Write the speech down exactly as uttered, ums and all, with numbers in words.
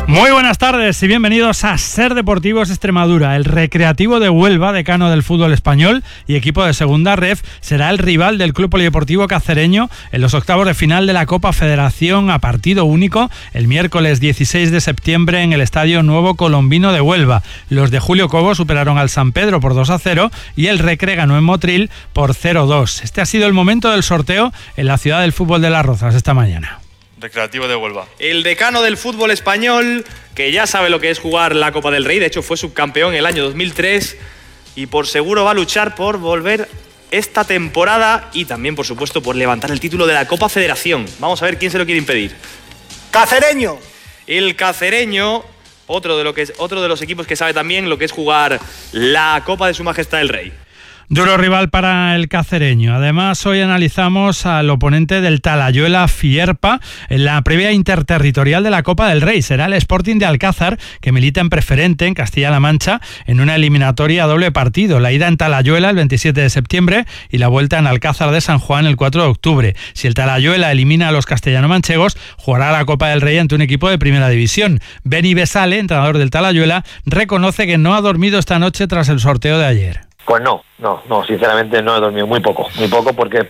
Muy buenas tardes y bienvenidos a Ser Deportivos Extremadura. El Recreativo de Huelva, decano del fútbol español y equipo de segunda ref, será el rival del Club Polideportivo Cacereño en los octavos de final de la Copa Federación a partido único el miércoles dieciséis de septiembre en el Estadio Nuevo Colombino de Huelva. Los de Julio Cobo superaron al San Pedro por dos a cero y el Recre ganó en Motril por cero a dos. Este ha sido el momento del sorteo en la ciudad del fútbol de Las Rozas esta mañana. Recreativo de Huelva. El decano del fútbol español, que ya sabe lo que es jugar la Copa del Rey, de hecho fue subcampeón en el año dos mil tres y por seguro va a luchar por volver esta temporada y también, por supuesto, por levantar el título de la Copa Federación. Vamos a ver quién se lo quiere impedir. ¡Cacereño! El Cacereño, otro de, lo que es, otro de los equipos que sabe también lo que es jugar la Copa de Su Majestad el Rey. Duro rival para el cacereño. Además, hoy analizamos al oponente del Talayuela Fierpa en la previa interterritorial de la Copa del Rey. Será el Sporting de Alcázar, que milita en preferente en Castilla-La Mancha en una eliminatoria a doble partido. La ida en Talayuela el veintisiete de septiembre y la vuelta en Alcázar de San Juan el cuatro de octubre. Si el Talayuela elimina a los castellano-manchegos, jugará la Copa del Rey ante un equipo de primera división. Beni Besale, entrenador del Talayuela, reconoce que no ha dormido esta noche tras el sorteo de ayer. Pues no, no, no, sinceramente no he dormido muy poco, muy poco porque